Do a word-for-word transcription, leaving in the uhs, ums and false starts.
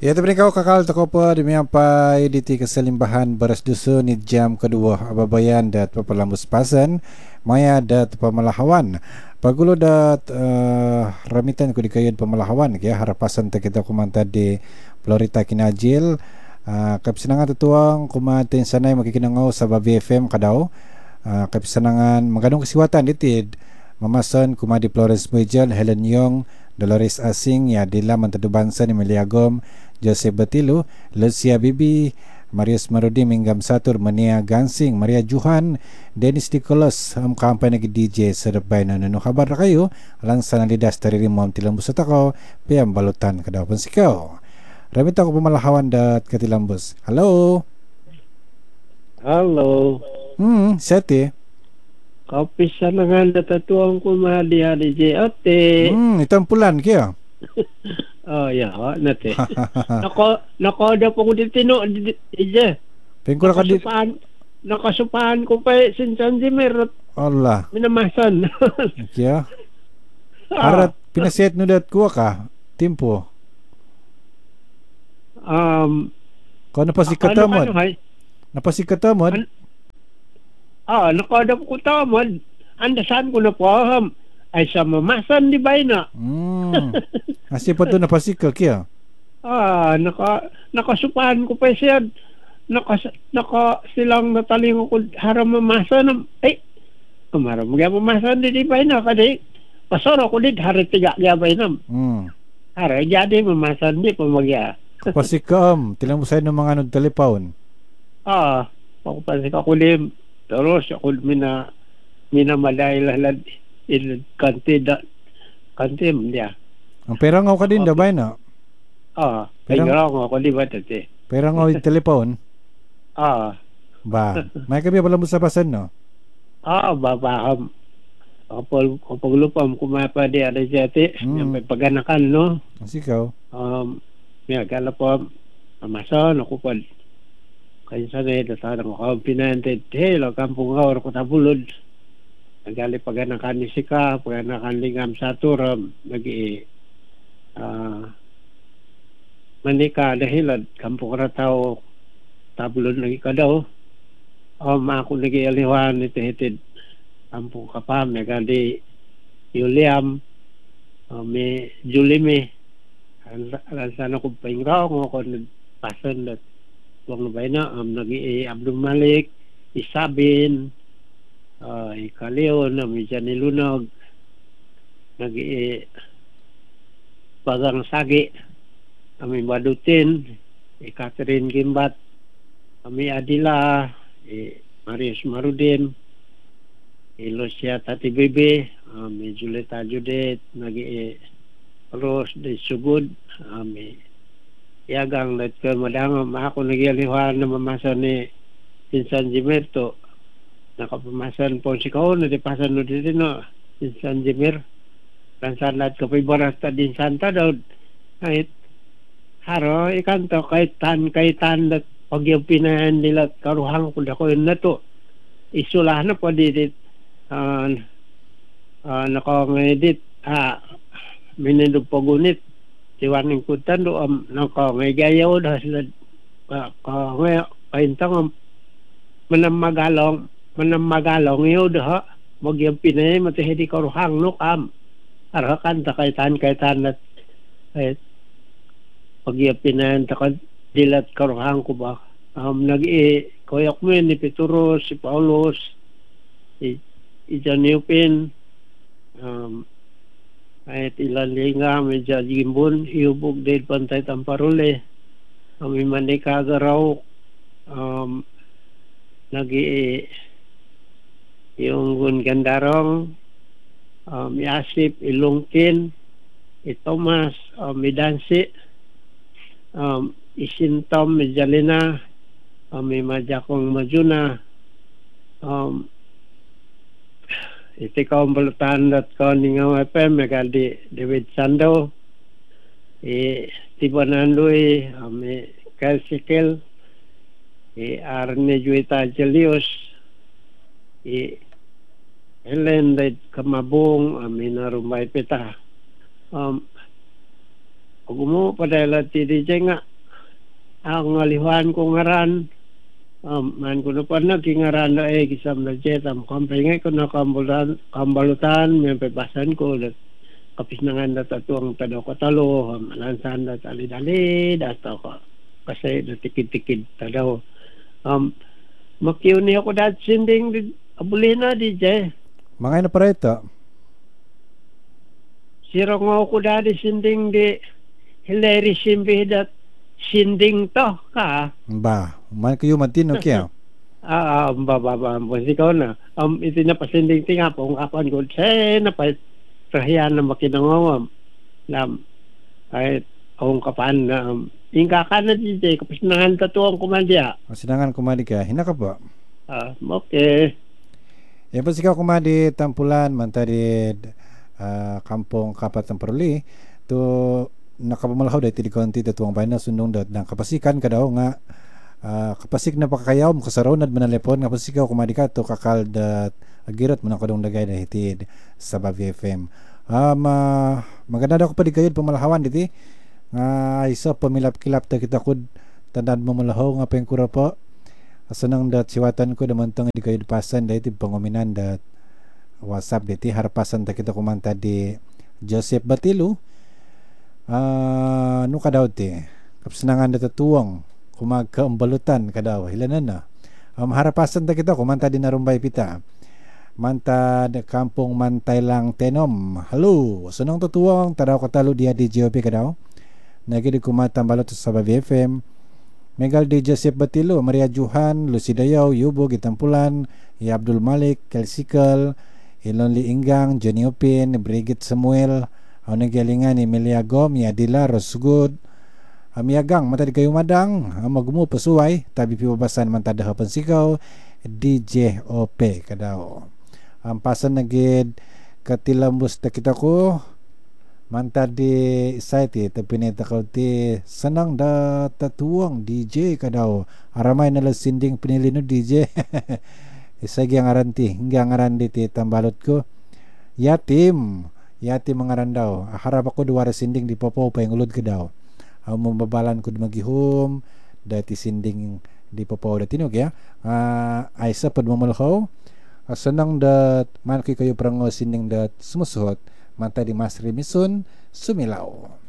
Ya, tapi kau kakal toko pa demi apa editi keselimbahan beras dusun ni jam kedua ababayan dat papalambus pasan maya dat pamalahawan pagulo dat uh, ramitan ko di kayod pamalahawan kaya harapasan ta kita kumanta di Florita Kinajil uh, kapisanangan tutuang kumatin sanay makikinangaw sa Babi F M kadaw uh, kapisanangan maganong kasiwatan ditid mamason kumadi Florence Mujel, Helen Yong, Dolores Asing, ya Dila Mantadubansa ni Meliagom, Joseph Batilo, Lucia Bibi, Marius Marudi, Minggam Satur, Mania Gansing, Maria Juhan, Dennis Nicholas, ang kampay na D J sa Rabay na nano kabar na kayo, alang sa nalidas tari rin mo ang tilambus at ako, piyang balutan kadapan sikaw. Ramit ako pamalahawan dat katilambus. Hello? Hello. Hmm, seti. Kapisa na nga natatuang kumali hari J ate. Hmm, itong pulan kaya. Oh, ya, nate. Nako, nako da po ko dito no, ije. Pengko ka di. Nakasupahan, nakasupahan ko pa sinsan si Merot. Allah. Minamasan. Kaya. Harat pinaset no dat kuha ka. Timpo. Um, Kau napasikat ano, tamad. ano, hay? Napasikat tamad. An- Ah, nakada po ko tamad. Andasan ko na po aham. Ay sa mamasan di ba na? Hmm. Asi pa to napasikat kaya. Ah, naka nakasupahan ko pa siya. Naka naka silang nataling ko haram mamasan. Ay, kumaram mga mamasan di di ba na kadi. Pasoro ko dit hari tiga kaya ba na. Hmm. Hari jadi mamasan di pamagya. Pasikam, tilang mo sa ng mga anong telepon. Ah, pakupasik ako lim. Terus ako mina mina malay lalad il kante da kante dia. Ang pera nga ka din, dabay na. Ah, Pero- pero ako di ba tete. Pera nga yung telepon. Ah, Ba, may kabi pala mo sa pasan, no? ah, babaham. Kapag kapag lupam kumapa di ada jati, Hmm. yung may paganakan no. Asi ikaw. Um, may agala po amason ako po. Kaya sa na ito sa ako pinante helo kampung awar ko tabulod. Nagali paganakan ni Sika, paganakan lingam sa turam, nagi ah manika dahil kampung rataw tabulod lagi kadaw. Um, ako nagi aliwan ito hitid kampung kapam, nagali Yuliam, uh, may Julime. Alam sana ko paingraw ko ako nagpasan at wang nabay na um, nagi Abdul Malik, Isabin, uh, Ikaleo na may Janilunog, nagi Bagang Sagi, kami Badutin, i Catherine Gimbat, kami Adila, i Marius Marudin, i Lucia Tati Bibi, kami Julieta Judet, nagi Rose de Sugud, kami Yagang let ko madang ako nagyalihan na mamasan ni Insan Jimerto. Nakapamasan po si Kao na di pasan no dito no Insan Jimer. Kansan lat ko pibarasta din Santa daw. Kahit haro ikanto kahit tan kahit tan dat pagyapinahan nila karuhang ko dako yun na to. Isulahan na po dito uh, uh, nakangedit ah minindog pagunit Tiwaning kutan do am nako may gayaw dah sila ka may paintang manam magalong manam magalong yo dah magyam pinay matehedi karuhang no am arakan ta kaitan kaitan at ay pagyam pinan ta dilat karuhang ko ba um nagi koyak mo ni Petro si Paulos i Ijanipin um kahit ilan linga, medya gimbon, iubog din pantay tamparule. Kami manika garaw, um, nagi yung gun gandarong, um, Yasip, Ilungkin, Itomas, um, Midansi, um, Isintom, Medjalina, um, Majakong Majuna, um, iti ko ang balutan at ko ningaw F M megali David Sando e Tibanandoy ame Kalsikel e Arne Juita Jelius e Helen Red Kamabong ame narumbay pita um Kung mo padala ti D J nga ang ngalihuan ko ngaran, um, man ko na pa na kingaran na eh, kisam na jet, am kampingay ko na kambalutan, kambalutan, may papasan ko, dat kapisnangan na tatuang tadaw katalo, um, alansan na tali-dali, dato ko, kasi natikid-tikid tadaw. Um, makiw niya ko dahil sinding di, abulina di jay. Mga ina para ito. Siro nga ko dahil sinding di, hilary simbi dat sinding to ka. Ba, man kayo matin okay. Ah, um, ba ba ba, mo ikaw na. Um, ito na pasinding tinga po ang apan ko. Say na pa trahiyan na makinangawam. Lam ay akong kapan na um, ingka ka na D J kapag nangan tatuang kumandya. Sinangan kumadi ka, hina ka po. Ah, okay. E pa sikaw kumadi tampulan mantari uh, kampong kapat ng perli to nakapamalahaw dahil tili konti tatuang bayan na sundong dat ng kapasikan ka daw nga uh, kapasik na pakakayaw mo kasaraw nad manalepon nga pasikaw kumadi ka to kakal dat agirat mo na kadong lagay na hitid sa Bavi F M. Um, uh, maganda daw ko pa di kayo pamalahawan diti nga uh, isa pamilap-kilap ta kita kud tandaan mo malahaw nga pengkura po asanang dat siwatan ko naman tang di kayo pasan dahil panguminan dat WhatsApp diti harapasan ta kita kumanta di Joseph Batilu. Ah, uh, no kadaw ti kapsinangan na tatuwang kumagkaumbalutan kadaw hilanan na um, harapasan ta kita kumanta din narumbay pita manta de kampong mantay lang tenom hello sunong tatuwang tadaw katalo dia di G O P kadaw nagidi kumata balot sa Bavi F M Megal di Joseph Batilo Maria Juhan Lucy Dayaw Yubo Gitampulan I Abdul Malik Kelsikal Ilonli Inggang Johnny Opin Brigit Samuel ang nagalingan ni Emilia Gom, Yadila, Rosgud, Amiagang, matadi kayo madang, magumu pasuway, tabi pibabasan man tadahapan sikaw, D J O P, kadaw. Ang pasan nagid, katilambos na kita ko, man tadi isayte, tapinita ka ti, sanang da tatuang D J, kadaw. Aramay nalang sinding pinili no D J. Isagi ang aranti, hingga ang aranti ti tambalot ko. Yatim, yati mga randaw harap ako duwara sinding di popo pa yung ulod ka daw ang mababalan ko magihom dati sinding di popo dati no kaya uh, ay sa pagmamalhaw asanang dat man kayo prango sinding dat sumusuhot manta di mas remison sumilaw.